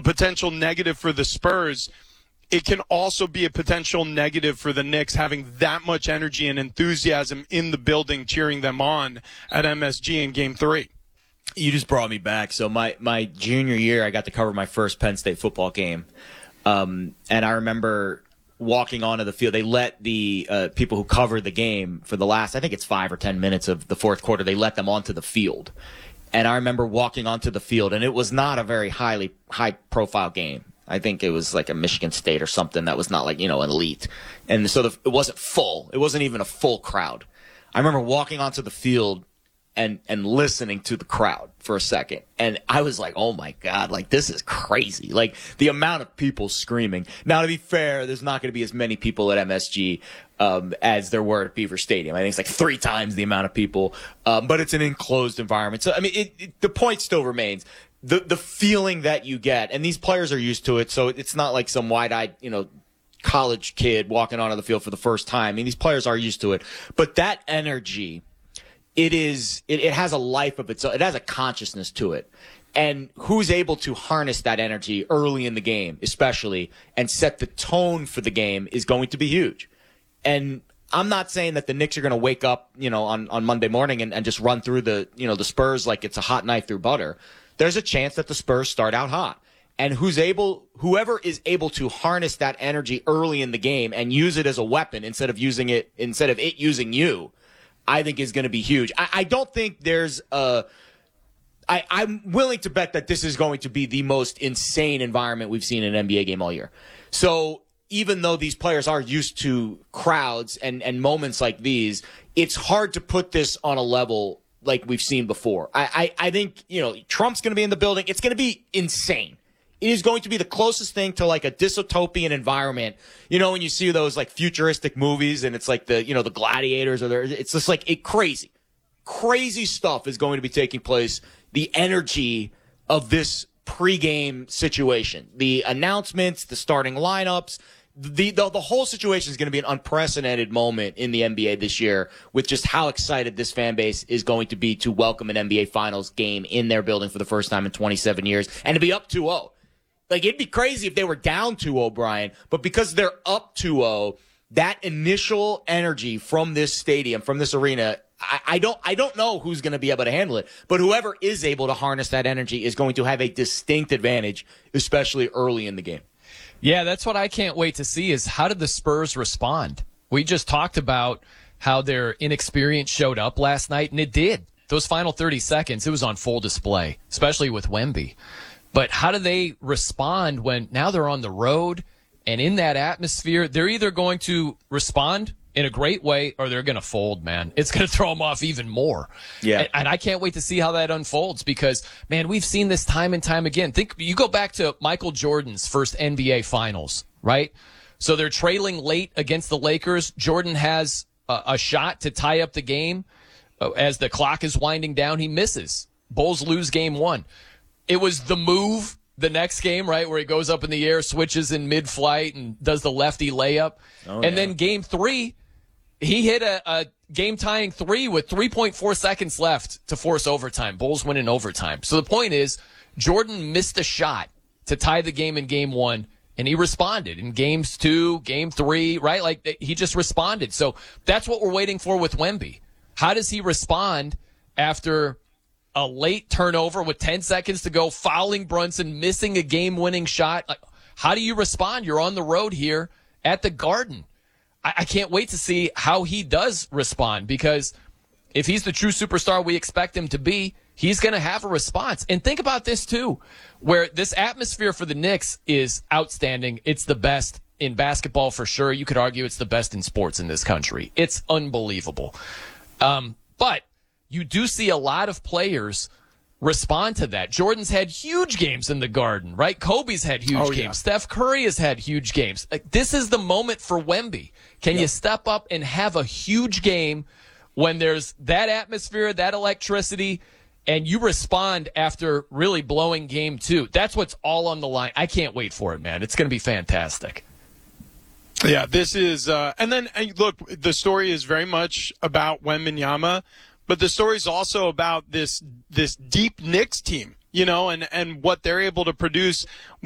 potential negative for the Spurs, it can also be a potential negative for the Knicks having that much energy and enthusiasm in the building cheering them on at MSG in Game 3. You just brought me back. So my junior year, I got to cover my first Penn State football game. And I remember walking onto the field. They let the people who covered the game for the last, I think it's 5 or 10 minutes of the fourth quarter, they let them onto the field. And I remember walking onto the field, and it was not a very high-profile game. I think it was like a Michigan State or something that was not like, an elite. And so it wasn't full. It wasn't even a full crowd. I remember walking onto the field and listening to the crowd for a second. And I was like, oh my God, like this is crazy. Like the amount of people screaming. Now, to be fair, there's not going to be as many people at MSG as there were at Beaver Stadium. I think it's like 3 times the amount of people. But it's an enclosed environment. So, I mean, the point still remains. The feeling that you get, and these players are used to it, so it's not like some wide-eyed, college kid walking onto the field for the first time. I mean, these players are used to it. But that energy, it has a life of its own. It has a consciousness to it. And who's able to harness that energy early in the game, especially, and set the tone for the game is going to be huge. And I'm not saying that the Knicks are going to wake up, on Monday morning and just run through the Spurs like it's a hot knife through butter. There's a chance that the Spurs start out hot. And whoever is able to harness that energy early in the game and use it as a weapon instead of it using you, I think is going to be huge. I don't think there's I'm willing to bet that this is going to be the most insane environment we've seen in an NBA game all year. So even though these players are used to crowds and moments like these, it's hard to put this on a level like we've seen before. I think, Trump's going to be in the building. It's going to be insane. It is going to be the closest thing to like a dystopian environment. When you see those like futuristic movies and it's like the gladiators it's just like crazy. Crazy stuff is going to be taking place. The energy of this pregame situation, the announcements, the starting lineups, the whole situation is going to be an unprecedented moment in the NBA this year with just how excited this fan base is going to be to welcome an NBA Finals game in their building for the first time in 27 years and to be up 2-0. Like, it'd be crazy if they were down 2-0, Brian, but because they're up 2-0, that initial energy from this stadium, from this arena, I don't know who's going to be able to handle it, but whoever is able to harness that energy is going to have a distinct advantage, especially early in the game. Yeah, that's what I can't wait to see is how did the Spurs respond? We just talked about how their inexperience showed up last night, and it did. Those final 30 seconds, it was on full display, especially with Wemby. But how do they respond when now they're on the road and in that atmosphere? They're either going to respond in a great way or they're going to fold, man. It's going to throw them off even more. Yeah. And I can't wait to see how that unfolds because, man, we've seen this time and time again. You go back to Michael Jordan's first NBA Finals, right? So they're trailing late against the Lakers. Jordan has a shot to tie up the game. As the clock is winding down, he misses. Bulls lose game 1. It was the move the next game, right, where he goes up in the air, switches in mid-flight, and does the lefty layup. Then game 3, he hit a game-tying 3 with 3.4 seconds left to force overtime. Bulls win in overtime. So the point is, Jordan missed a shot to tie the game in game 1, and he responded in games 2, game 3, right? Like, he just responded. So that's what we're waiting for with Wemby. How does he respond after a late turnover with 10 seconds to go, fouling Brunson, missing a game-winning shot? How do you respond? You're on the road here at the Garden. I can't wait to see how he does respond because if he's the true superstar we expect him to be, he's going to have a response. And think about this, too, where this atmosphere for the Knicks is outstanding. It's the best in basketball for sure. You could argue it's the best in sports in this country. It's unbelievable. But you do see a lot of players respond to that. Jordan's had huge games in the Garden, right? Kobe's had huge games. Yeah. Steph Curry has had huge games. This is the moment for Wemby. Can you step up and have a huge game when there's that atmosphere, that electricity, and you respond after really blowing game 2? That's what's all on the line. I can't wait for it, man. It's going to be fantastic. Yeah, this is and then look, the story is very much about Wembanyama, but the story is also about this deep Knicks team, and what they're able to produce